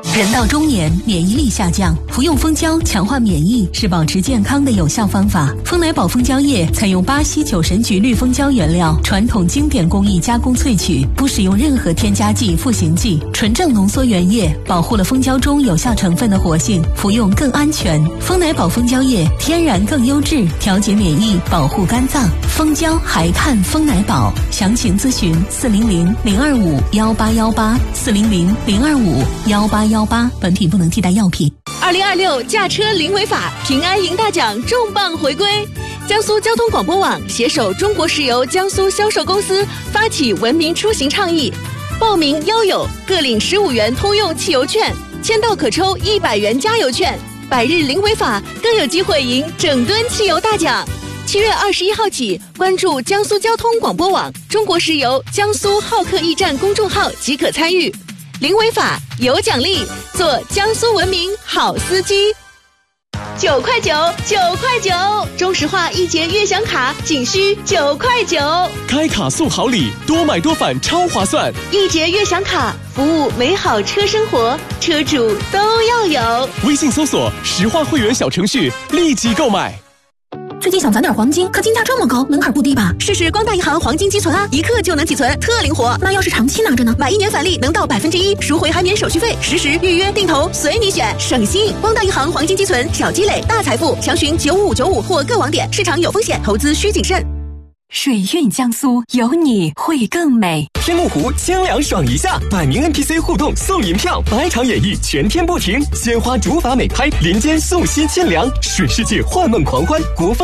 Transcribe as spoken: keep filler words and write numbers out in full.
人到中年，免疫力下降，服用蜂胶强化免疫是保持健康的有效方法。蜂奶宝蜂胶液采用巴西九神菊绿蜂胶原料，传统经典工艺加工萃取，不使用任何添加剂、赋形剂，纯正浓缩原液，保护了蜂胶中有效成分的活性，服用更安全。蜂奶宝蜂胶液天然更优质，调节免疫，保护肝脏。蜂胶还看蜂奶宝，详情咨询四零零零二五幺八幺八四零零零二五幺八幺八，本品不能替代药品。 二零二六驾车零违法，平安赢大奖重磅回归！江苏交通广播网携手中国石油江苏销售公司发起文明出行倡议，报名邀友各领十五元通用汽油券，签到可抽一百元加油券，百日零违法更有机会赢整吨汽油大奖。七月二十一号起，关注江苏交通广播网、中国石油江苏好客驿站公众号即可参与。零违法有奖励，做江苏文明好司机。九块九，九块九，中石化一节悦享卡仅需九块九， 开卡送好礼，多买多返超划算。 一节悦享卡，服务美好车生活，车主都要有。 微信搜索石化会员小程序，立即购买。 最近想攒点黄金，可金价这么高，门槛不低吧？ 试试光大银行黄金积存啊，一刻就能积存，特灵活。 那要是长期拿着呢？ 买一年返利能到百分之一，赎回还免手续费，实时预约定投随你选，省心。光大银行黄金积存，小积累大财富，详询九五五九五或各网点。市场有风险，投资需谨慎。 水韵江苏，有你会更美。 天目湖清凉爽一下，百名 N P C 互动送银票，百场演绎全天不停，鲜花竹筏美拍，林间素溪清凉，水世界幻梦狂欢，国风。